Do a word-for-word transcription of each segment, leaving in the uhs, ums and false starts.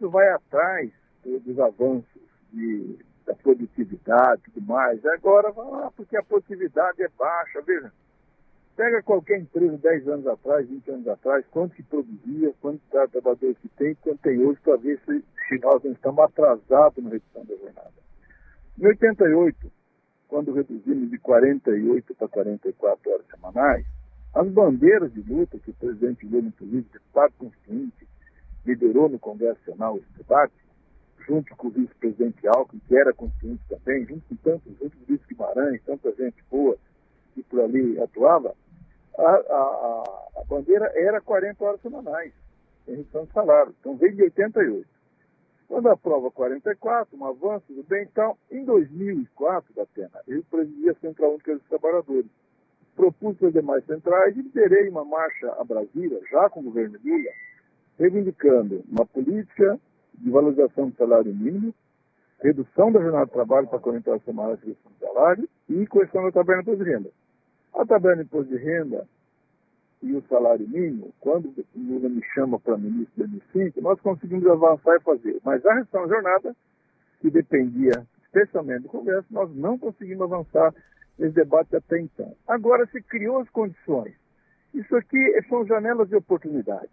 sempre vai atrás dos avanços de, da produtividade e tudo mais. Agora, ah, porque a produtividade é baixa. Veja, pega qualquer empresa dez anos atrás, vinte anos atrás, quanto que produzia, quantos trabalhadores que tem, quanto tem hoje, para ver se, se nós não estamos atrasados na redução da jornada. Em oitenta e oito, quando reduzimos de quarenta e oito para quarenta e quatro horas semanais, as bandeiras de luta que o presidente Lula, inclusive, deputado constituinte, liderou no Congresso Nacional esse debate, junto com o vice-presidente Alckmin, que era constituinte também, junto com tantos outros, vice Guimarães, tanta gente boa que por ali atuava, a, a, a bandeira era quarenta horas semanais, em redução de salário. Então veio de oitenta e oito. Quando aprova quarenta e quatro, um avanço, tudo bem. Então, em dois mil e quatro, da Atena, eu presidi a Central Única dos Trabalhadores. Propus para as demais centrais e liderei uma marcha a Brasília, já com o governo Lula, reivindicando uma política de valorização do salário mínimo, redução da jornada de trabalho para quarenta horas semanais, redução do salário e questão da tabela de imposto de renda. A tabela de imposto de renda e o salário mínimo, quando o Lula me chama para ministro de dois mil e cinco, nós conseguimos avançar e fazer. Mas a redução da jornada, que dependia especialmente do Congresso, nós não conseguimos avançar nesse debate até então. Agora se criou as condições. Isso aqui são janelas de oportunidade.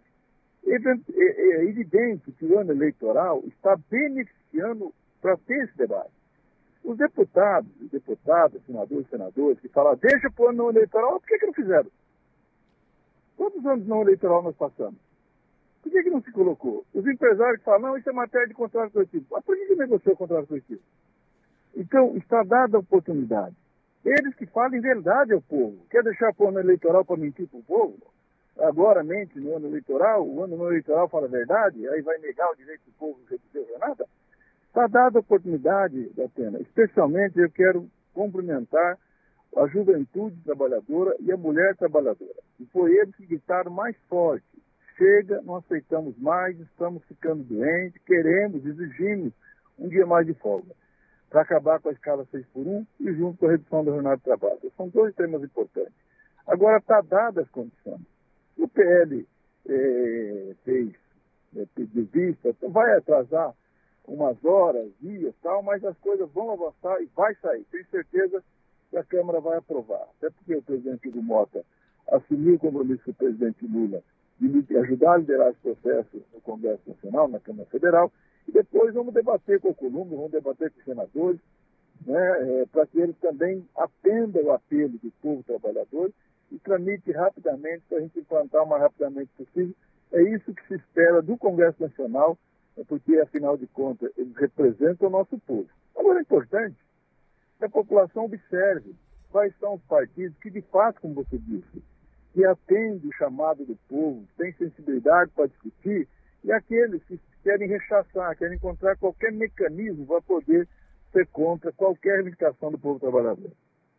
É evidente que o ano eleitoral está beneficiando para ter esse debate. Os deputados, os deputados, senadores, senadores, que falam, deixa para o ano eleitoral, por que, que não fizeram? Quantos anos não eleitoral nós passamos? Por que, que não se colocou? Os empresários que falam, não, isso é matéria de contrato coletivo. Mas por que, que negociou o contrato coletivo? Então, está dada a oportunidade. Eles que falem verdade ao povo. Quer deixar para o ano eleitoral para mentir para o povo? Agora mente no ano eleitoral, o ano eleitoral fala a verdade, aí vai negar o direito do povo de reduzir a jornada? Está dada a oportunidade, Datena. Especialmente eu quero cumprimentar a juventude trabalhadora e a mulher trabalhadora. E foi eles que gritaram mais forte. Chega, não aceitamos mais, estamos ficando doentes, queremos, exigimos um dia mais de folga, para acabar com a escala seis por um e junto com a redução da jornada de trabalho. São dois temas importantes. Agora está dadas as condições. O P L eh, fez eh, pediu vista, vai atrasar umas horas, dias, tal, mas as coisas vão avançar e vai sair. Tenho certeza que a Câmara vai aprovar. Até porque o presidente Hugo Mota assumiu o compromisso com o presidente Lula de ajudar a liderar esse processo no Congresso Nacional, na Câmara Federal, e depois vamos debater com o Columbo, vamos debater com os senadores, né, é, para que eles também atendam o apelo do povo trabalhador e tramite rapidamente, para a gente implantar o mais rapidamente possível. É isso que se espera do Congresso Nacional, é porque, afinal de contas, eles representam o nosso povo. Agora, é importante que a população observe quais são os partidos que, de fato, como você disse, que atendem o chamado do povo, que têm sensibilidade para discutir, e aqueles que querem rechaçar, querem encontrar qualquer mecanismo para poder ser contra qualquer reivindicação do povo trabalhador.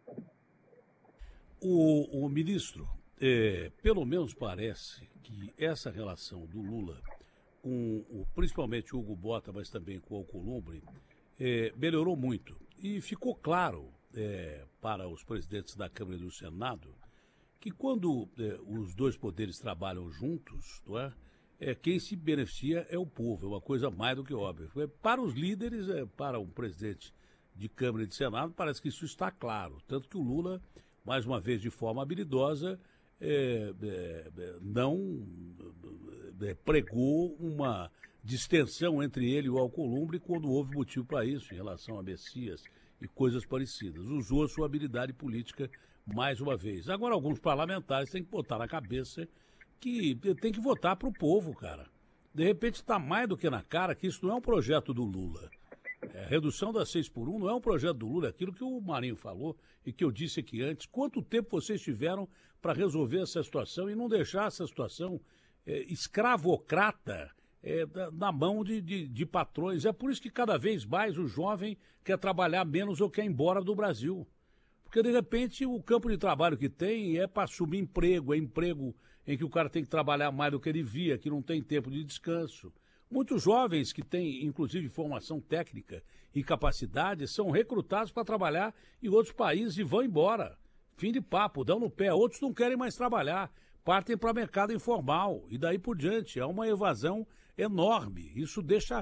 O, o ministro, é, pelo menos parece que essa relação do Lula com o, principalmente o Hugo Mota, mas também com o Alcolumbre, é, melhorou muito. E ficou claro é, para os presidentes da Câmara e do Senado que quando é, os dois poderes trabalham juntos, não é? É, quem se beneficia é o povo, é uma coisa mais do que óbvia. Para os líderes, é, para um presidente de Câmara e de Senado, parece que isso está claro. Tanto que o Lula, mais uma vez de forma habilidosa, é, é, não é, pregou uma distensão entre ele e o Alcolumbre quando houve motivo para isso, em relação a Messias e coisas parecidas. Usou a sua habilidade política mais uma vez. Agora, alguns parlamentares têm que botar na cabeça que tem que votar para o povo, cara. De repente está mais do que na cara que isso não é um projeto do Lula. É, a redução das seis por um não é um projeto do Lula, é aquilo que o Marinho falou e que eu disse aqui antes. Quanto tempo vocês tiveram para resolver essa situação e não deixar essa situação é, escravocrata é, da, na mão de, de, de patrões? É por isso que cada vez mais o jovem quer trabalhar menos ou quer ir embora do Brasil. Porque, de repente, o campo de trabalho que tem é para assumir emprego, é emprego em que o cara tem que trabalhar mais do que ele via, que não tem tempo de descanso. Muitos jovens que têm, inclusive, formação técnica e capacidade, são recrutados para trabalhar em outros países e vão embora. Fim de papo, dão no pé. Outros não querem mais trabalhar, partem para o mercado informal e daí por diante. É uma evasão enorme. Isso deixa